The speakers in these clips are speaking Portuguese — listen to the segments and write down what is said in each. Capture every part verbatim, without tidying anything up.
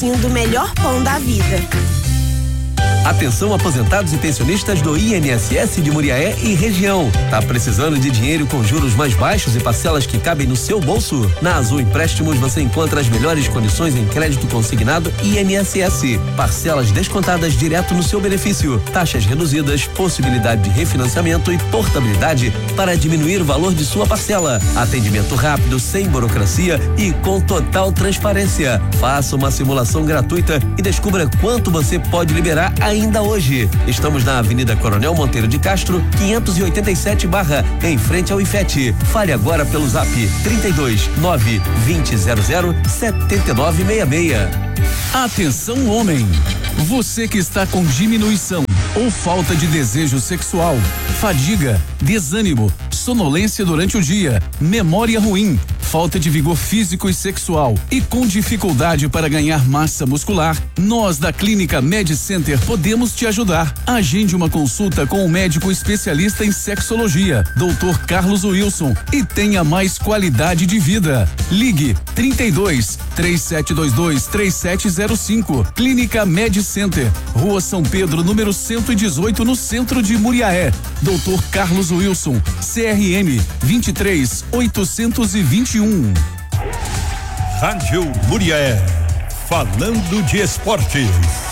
pedacinho do melhor pão da vida. Atenção, aposentados e pensionistas do I N S S de Muriaé e região. Tá precisando de dinheiro com juros mais baixos e parcelas que cabem no seu bolso? Na Azul Empréstimos você encontra as melhores condições em crédito consignado I N S S. Parcelas descontadas direto no seu benefício. Taxas reduzidas, possibilidade de refinanciamento e portabilidade para diminuir o valor de sua parcela. Atendimento rápido, sem burocracia e com total transparência. Faça uma simulação gratuita e descubra quanto você pode liberar ainda hoje. Estamos na Avenida Coronel Monteiro de Castro, quinhentos e oitenta e sete barra, em frente ao I F E T. Fale agora pelo zap trinta e dois, nove, vinte, zero zero, setenta e nove sessenta e seis. Atenção, homem! Você que está com diminuição ou falta de desejo sexual, fadiga, desânimo, sonolência durante o dia, memória ruim, falta de vigor físico e sexual e com dificuldade para ganhar massa muscular, nós da Clínica Med Center podemos te ajudar. Agende uma consulta com o médico especialista em sexologia, doutor Carlos Wilson, e tenha mais qualidade de vida. Ligue trinta e dois, três sete dois dois, três sete zero cinco. Clínica Med Center, Rua São Pedro, número cento e dezoito, no centro de Muriaé. doutor Carlos Wilson, C R M vinte e três, oitocentos e vinte e um. Rádio Muriaé, falando de esportes.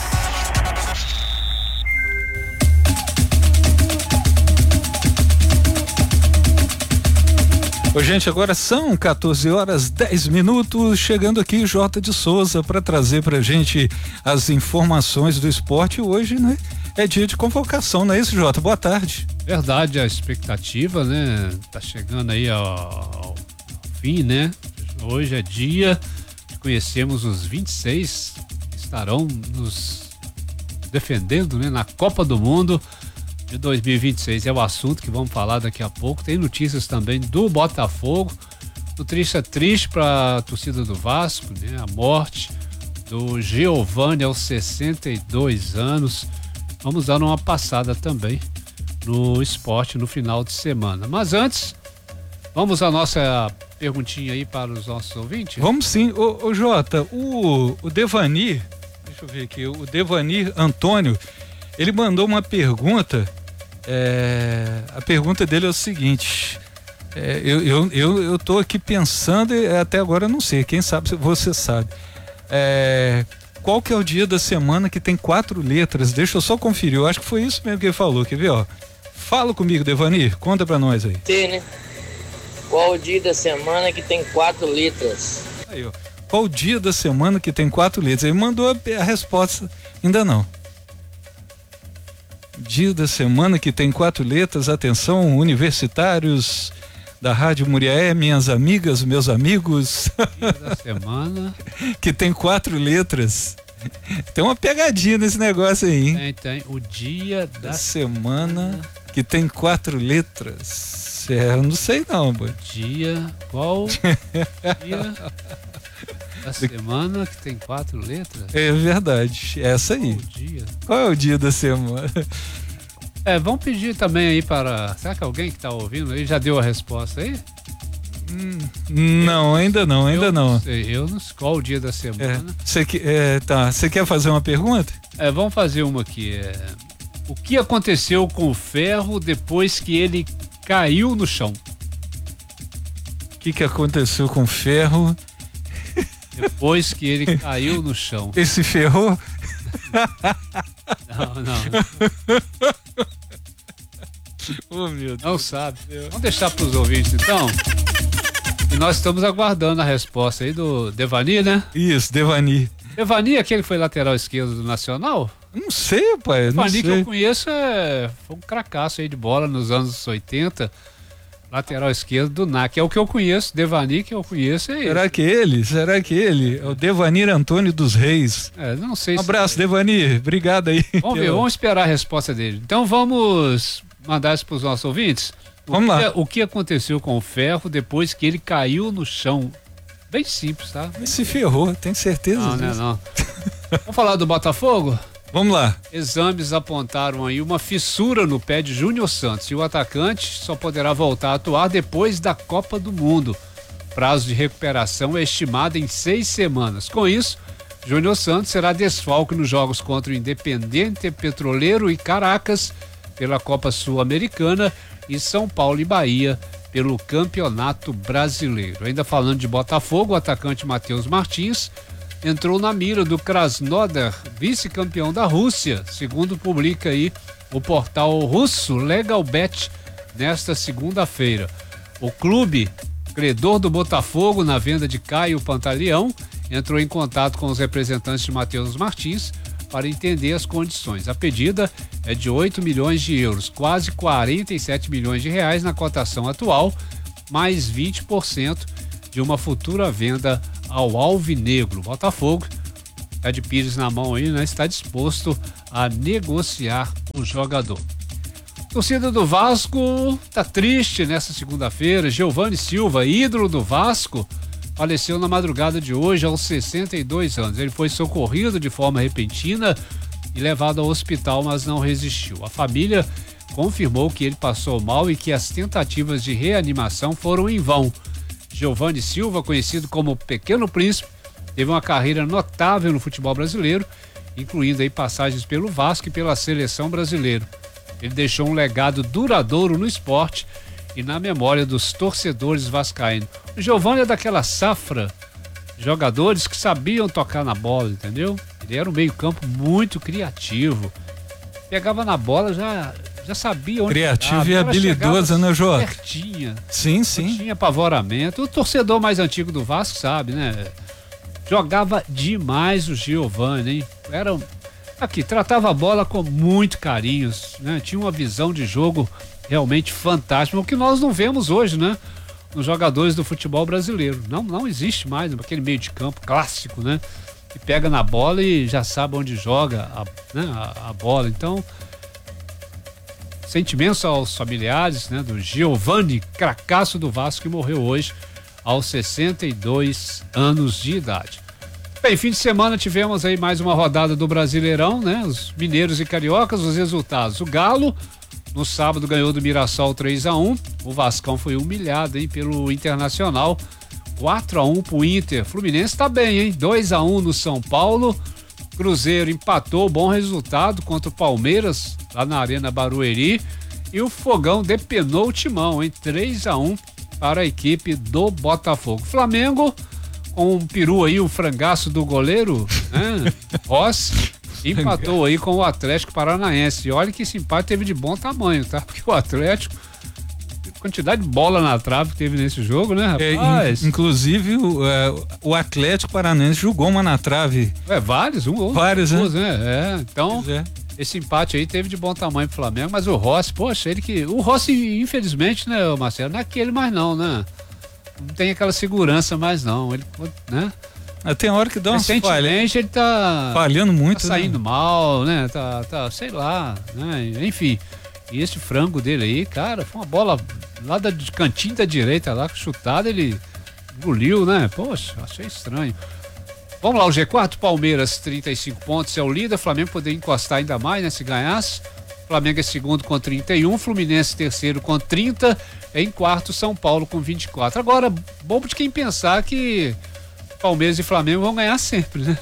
Ô, gente, agora são quatorze horas dez minutos, chegando aqui Jota de Souza para trazer pra gente as informações do esporte. Hoje, né, é dia de convocação, não é isso, Jota? Boa tarde. Verdade, a expectativa, né, tá chegando aí ao, ao fim, né? Hoje é dia de conhecermos os vinte e seis que estarão nos defendendo, né, na Copa do Mundo de dois mil e vinte e seis. É o assunto que vamos falar daqui a pouco. Tem notícias também do Botafogo. Notícia triste para a torcida do Vasco, né? A morte do Giovani aos sessenta e dois anos. Vamos dar uma passada também no esporte no final de semana. Mas antes, vamos à nossa perguntinha aí para os nossos ouvintes? Vamos sim. Ô, ô Jota, o, o Devanir, deixa eu ver aqui, o Devanir Antônio, ele mandou uma pergunta. É, a pergunta dele é o seguinte: é, eu, eu, eu, eu tô aqui pensando e até agora eu não sei, quem sabe você sabe. É, qual que é o dia da semana que tem quatro letras? Deixa eu só conferir, eu acho que foi isso mesmo que ele falou, quer ver, ó? Fala comigo, Devanir, conta pra nós aí. Tem, né? Qual o dia da semana que tem quatro letras? Aí, ó. Qual o dia da semana que tem quatro letras? Ele mandou a, a resposta, ainda não. Dia da semana que tem quatro letras, atenção, universitários da Rádio Muriaé, minhas amigas, meus amigos. Dia da semana que tem quatro letras. Tem uma pegadinha nesse negócio aí, hein? Tem, tem. O dia da, da semana, semana que tem quatro letras. É, eu não sei não, boy. Dia, qual dia da semana que tem quatro letras? É verdade, essa aí. Qual o dia? Qual é o dia da semana? É, vamos pedir também aí para... Será que alguém que está ouvindo aí já deu a resposta aí? Hum, não, ainda não, ainda eu não. não sei, eu não sei qual o dia da semana. Você é, é, tá, você quer fazer uma pergunta? É, vamos fazer uma aqui. É, o que aconteceu com o ferro depois que ele caiu no chão? O que que aconteceu com o ferro? Depois que ele caiu no chão. Ele se ferrou? Não, não. Oh, meu Deus. Não sabe. Vamos deixar para os ouvintes então. E nós estamos aguardando a resposta aí do Devanir, né? Isso, Devanir. Devanir, aquele que foi lateral esquerdo do Nacional? Não sei, pai. Não sei. Devanir que eu conheço é foi um cracaço aí de bola nos anos oitenta. Lateral esquerdo do N A C. É o que eu conheço. Devanir que eu conheço é ele. Será que ele? Será que ele? É o Devanir Antônio dos Reis. É, não sei. Um se abraço, é. Devanir. Obrigado aí. Vamos ver, vamos esperar a resposta dele. Então vamos mandar isso para os nossos ouvintes. O vamos que, lá. O que aconteceu com o ferro depois que ele caiu no chão? Bem simples, tá? Ele se ferrou, tem certeza não, disso? Não, não. Vamos falar do Botafogo? Vamos lá. Exames apontaram aí uma fissura no pé de Júnior Santos e o atacante só poderá voltar a atuar depois da Copa do Mundo. Prazo de recuperação é estimado em seis semanas. Com isso, Júnior Santos será desfalque nos jogos contra o Independiente Petroleiro e Caracas pela Copa Sul-Americana e São Paulo e Bahia pelo Campeonato Brasileiro. Ainda falando de Botafogo, o atacante Matheus Martins entrou na mira do Krasnodar, vice-campeão da Rússia, segundo publica aí o portal russo Legalbet nesta segunda-feira. O clube, credor do Botafogo na venda de Caio Pantaleão, entrou em contato com os representantes de Matheus Martins para entender as condições. A pedida é de oito milhões de euros, quase quarenta e sete milhões de reais na cotação atual, mais vinte por cento de uma futura venda ao Alvinegro. Botafogo está de pires na mão aí, né? Está disposto a negociar o jogador. Torcida do Vasco tá triste nessa segunda-feira. Giovani Silva, ídolo do Vasco, faleceu na madrugada de hoje aos sessenta e dois anos. Ele foi socorrido de forma repentina e levado ao hospital, mas não resistiu. A família confirmou que ele passou mal e que as tentativas de reanimação foram em vão. Giovani Silva, conhecido como Pequeno Príncipe, teve uma carreira notável no futebol brasileiro, incluindo aí passagens pelo Vasco e pela seleção brasileira. Ele deixou um legado duradouro no esporte e na memória dos torcedores vascaínos. O Giovani é daquela safra de jogadores que sabiam tocar na bola, entendeu? Ele era um meio-campo muito criativo. Pegava na bola, já, já sabia onde criativo chegava, e habilidoso, né, Jô? Certinha. Sim, sim. Não tinha apavoramento. O torcedor mais antigo do Vasco sabe, né? Jogava demais o Giovani, hein? Era um... Aqui, tratava a bola com muito carinho, né? Tinha uma visão de jogo realmente fantástica, o que nós não vemos hoje, né? Nos jogadores do futebol brasileiro. Não, não existe mais aquele meio de campo clássico, né? Que pega na bola e já sabe onde joga a, né? a, a bola. Então, sentimentos aos familiares, né? Do Giovani, cracaço do Vasco, que morreu hoje aos sessenta e dois anos de idade. Bem, fim de semana tivemos aí mais uma rodada do Brasileirão, né? Os mineiros e cariocas, os resultados. O Galo, no sábado, ganhou do Mirassol três a um. O Vascão foi humilhado, hein, pelo Internacional. quatro a um pro Inter. Fluminense tá bem, hein? dois a um no São Paulo. Cruzeiro empatou, bom resultado contra o Palmeiras, lá na Arena Barueri. E o Fogão depenou o Timão, hein? três a um para a equipe do Botafogo. Flamengo, com um peru aí, o frangaço do goleiro, né? Rossi, empatou aí com o Atlético Paranaense. E olha que esse empate teve de bom tamanho, tá? Porque o Atlético, quantidade de bola na trave que teve nesse jogo, né, rapaz? É, in, inclusive, o, é, o Atlético Paranaense jogou uma na trave. É, vários, um ou Vários, duas, né? né? É, então, é. Esse empate aí teve de bom tamanho pro Flamengo, mas o Rossi, poxa, ele que... O Rossi, infelizmente, né, Marcelo, não é aquele mais não, né? Não tem aquela segurança mais não, ele, né? Tem hora que dá uma falha. Ele tá falhando muito, tá saindo, né? Mal, né? Tá, tá, sei lá, né? Enfim, e esse frango dele aí, cara, foi uma bola lá da cantinho da direita lá, chutada, ele engoliu, né? Poxa, achei estranho. Vamos lá, o G quatro, Palmeiras, trinta e cinco pontos, é o líder, Flamengo poderia encostar ainda mais, né? Se ganhasse. Flamengo é segundo com trinta e um, Fluminense terceiro com trinta, em quarto São Paulo com vinte e quatro. Agora, bobo de quem pensar que Palmeiras e Flamengo vão ganhar sempre, né?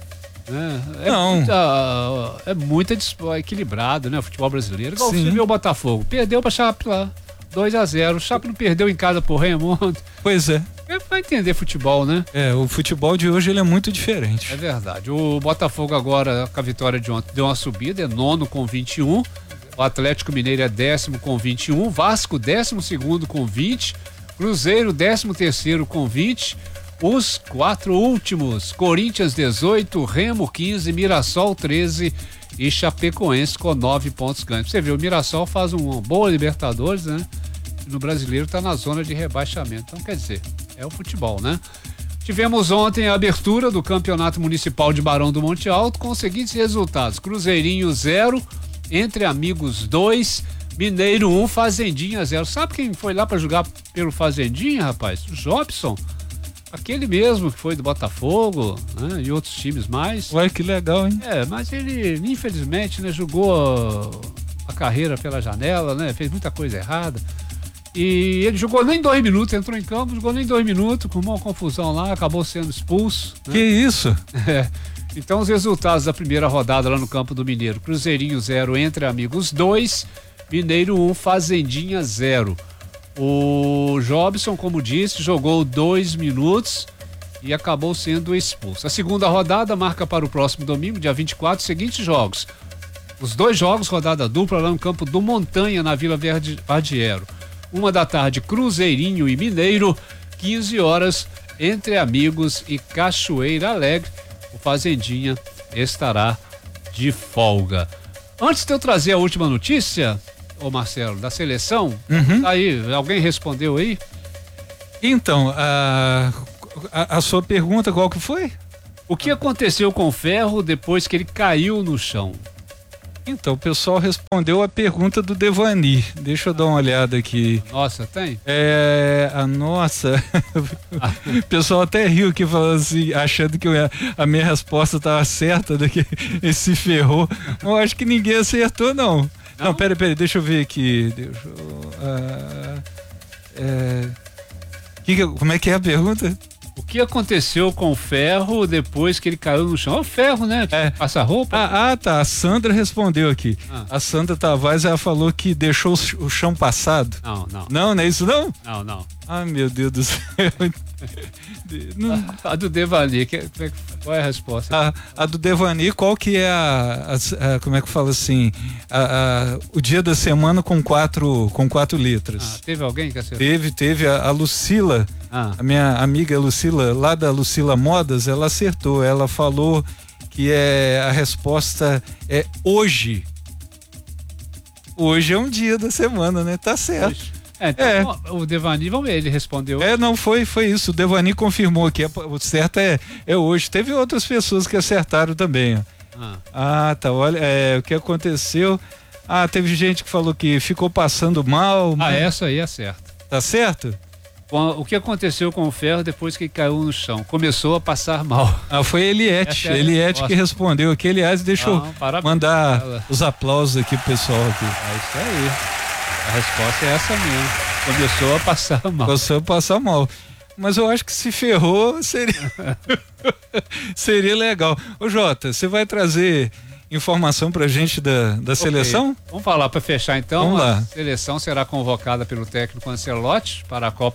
É, é não. Muita, é muito equilibrado, né? O futebol brasileiro. Igual você vê o Botafogo, perdeu pra Chape lá, dois a zero. O Chape não perdeu em casa pro Raimundo. Pois é. É pra entender futebol, né? É, o futebol de hoje ele é muito diferente. É verdade. O Botafogo agora, com a vitória de ontem, deu uma subida, é nono com vinte e um. O Atlético Mineiro é décimo com vinte e um. Vasco, décimo segundo com vinte. Cruzeiro, décimo terceiro com vinte. Os quatro últimos, Corinthians dezoito, Remo quinze, Mirassol treze e Chapecoense com nove pontos ganhos. Você vê, o Mirassol faz uma boa Libertadores, né? No Brasileiro tá na zona de rebaixamento. Então, quer dizer, é o futebol, né? Tivemos ontem a abertura do Campeonato Municipal de Barão do Monte Alto com os seguintes resultados: Cruzeirinho zero, Entre Amigos dois, Mineiro um, Fazendinha zero. Sabe quem foi lá para jogar pelo Fazendinha, rapaz? O Jobson. Aquele mesmo que foi do Botafogo, né? E outros times mais. Ué, que legal, hein? É, mas ele, infelizmente, né, jogou a carreira pela janela, né? Fez muita coisa errada. E ele jogou nem dois minutos, entrou em campo, jogou nem dois minutos, com uma confusão lá, acabou sendo expulso. Né? Que isso? É. Então, os resultados da primeira rodada lá no Campo do Mineiro: Cruzeirinho zero, Entre Amigos dois, Mineiro um, Fazendinha zero. O Jobson, como disse, jogou dois minutos e acabou sendo expulso. A segunda rodada marca para o próximo domingo, dia vinte e quatro, os seguintes jogos. Os dois jogos, rodada dupla lá no Campo do Montanha, na Vila Verde Vardiero. Uma da tarde, Cruzeirinho e Mineiro. quinze horas, Entre Amigos e Cachoeira Alegre. O Fazendinha estará de folga. Antes de eu trazer a última notícia, ô Marcelo, da seleção, Uhum. tá aí, alguém respondeu aí? Então, a, a, a sua pergunta qual que foi? O que aconteceu com o Ferro depois que ele caiu no chão? Então, o pessoal respondeu a pergunta do Devani. Deixa eu dar uma olhada aqui. Nossa, tem? É, a nossa. O pessoal até riu aqui falando assim, achando que eu ia- a minha resposta estava certa, do que ele se ferrou. Eu acho que ninguém acertou, não. Não, Não? pera, pera, deixa eu ver aqui. Deixa eu, ah, é, que que- como é que é a pergunta? O que aconteceu com o Ferro depois que ele caiu no chão? É o Ferro, né? Que É. passa roupa. Ah, ah, tá. A Sandra respondeu aqui. Ah. A Sandra Tavares, ela falou que deixou o ch- o chão passado. Não, não, Não, não é isso não? não, não. Ai, meu Deus do céu. Não- A do Devani, que, que- qual é a resposta? A, a do Devani, qual que é a, a- a- como é que fala assim, a- a- o dia da semana com quatro, com quatro Ah, letras? teve alguém que acertou? Teve, teve a, a Lucila, Ah, a minha amiga Lucila, lá da Lucila Modas, ela acertou, ela falou que é, a resposta é hoje. Hoje é um dia da semana, né? Tá certo. hoje. É, então, É. ó, o Devani, vamos ver, ele respondeu. É, não, foi, foi isso. O Devani confirmou que é- o certo é, é hoje. Teve outras pessoas que acertaram também, ó. Ah, Ah, tá. Olha, é, o que aconteceu. Ah, teve gente que falou que ficou passando mal. ah, mas- essa aí é certa. Tá certo? Com- O que aconteceu com o Ferro depois que ele caiu no chão? Começou a passar mal. Ah, foi a Eliette. Essa é a Eliette resposta. que respondeu aqui. Aliás, deixa eu Não, parabéns mandar pra ela. os aplausos aqui pro pessoal aqui. É isso aí. A resposta é essa mesmo. Começou a passar mal. Você passar mal. Mas eu acho que se ferrou, seria seria legal. Ô Jota, você vai trazer informação pra gente da, da seleção? Ok. Vamos falar para fechar então. Vamos lá. A seleção será convocada pelo técnico Ancelotti para a Copa